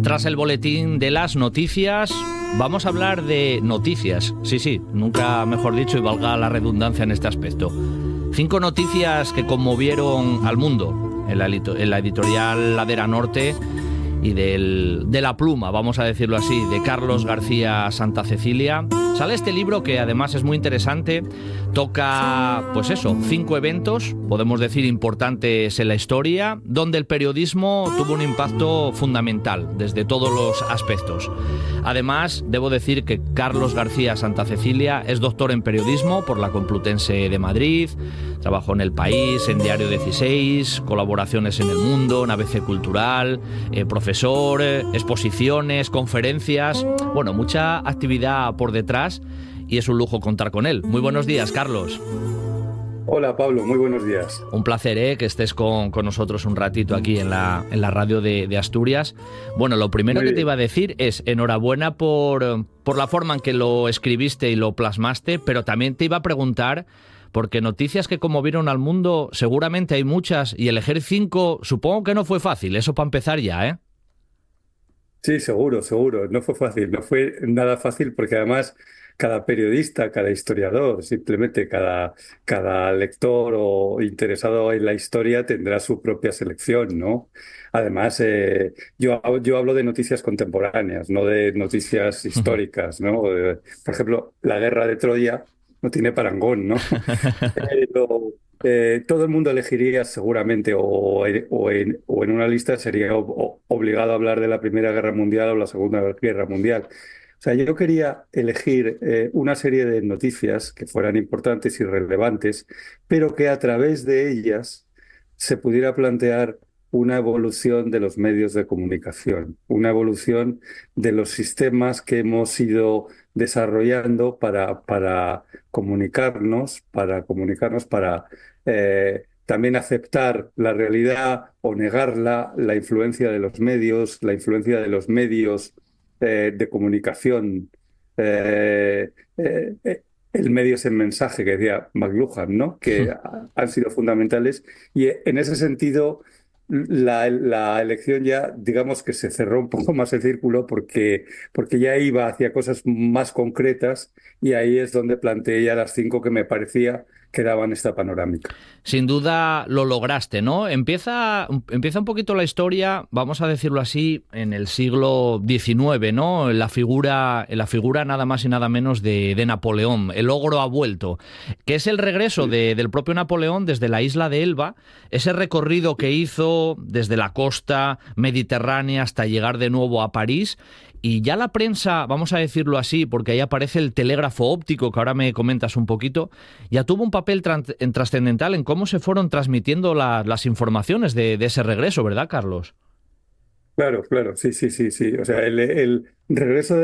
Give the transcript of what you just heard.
Tras el boletín de las noticias, vamos a hablar de noticias. Sí, nunca mejor dicho, y valga la redundancia en este aspecto. 5 noticias que conmovieron al mundo en la editorial Ladera Norte y de La Pluma, vamos a decirlo así, de Carlos García Santacecilia. Sale este libro que además es muy interesante, toca, pues eso, 5 eventos, podemos decir importantes en la historia, donde el periodismo tuvo un impacto fundamental desde todos los aspectos. Además, debo decir que Carlos García Santacecilia es doctor en periodismo por la Complutense de Madrid, trabajó en El País, en Diario 16, colaboraciones en El Mundo, en ABC Cultural, profesor, exposiciones, conferencias, bueno, mucha actividad por detrás y es un lujo contar con él. Muy buenos días, Carlos. Hola, Pablo, muy buenos días. Un placer que estés con nosotros un ratito aquí en la radio de Asturias. Bueno, lo primero que te iba a decir es enhorabuena por la forma en que lo escribiste y lo plasmaste, pero también te iba a preguntar, porque noticias que conmovieron al mundo seguramente hay muchas, y elegir 5 supongo que no fue fácil, eso para empezar ya, ¿eh? Sí, seguro. No fue fácil, no fue nada fácil porque además cada periodista, cada historiador, simplemente cada lector o interesado en la historia tendrá su propia selección, ¿no? Además, yo hablo de noticias contemporáneas, no de noticias históricas, ¿no? Por ejemplo, la guerra de Troya no tiene parangón, ¿no? Pero todo el mundo elegiría seguramente o en una lista sería obligado a hablar de la Primera Guerra Mundial o la Segunda Guerra Mundial. O sea, yo quería elegir una serie de noticias que fueran importantes y relevantes, pero que a través de ellas se pudiera plantear una evolución de los medios de comunicación, una evolución de los sistemas que hemos ido desarrollando para comunicarnos, para también aceptar la realidad o negarla, la influencia de los medios de comunicación, el medio es el mensaje que decía McLuhan, ¿no? Que han sido fundamentales y en ese sentido la elección ya, digamos que se cerró un poco más el círculo porque ya iba hacia cosas más concretas y ahí es donde planteé ya las 5 que me parecía que daban esta panorámica. Sin duda lo lograste, ¿no? Empieza un poquito la historia, vamos a decirlo así, en el siglo XIX, ¿no? En la figura nada más y nada menos de Napoleón. El ogro ha vuelto, que es el regreso del propio Napoleón desde la isla de Elba, ese recorrido que hizo desde la costa mediterránea hasta llegar de nuevo a París. Y ya la prensa, vamos a decirlo así, porque ahí aparece el telégrafo óptico, que ahora me comentas un poquito, ya tuvo un papel trascendental en cómo se fueron transmitiendo las informaciones de ese regreso, ¿verdad, Carlos? Claro, sí. O sea, el regreso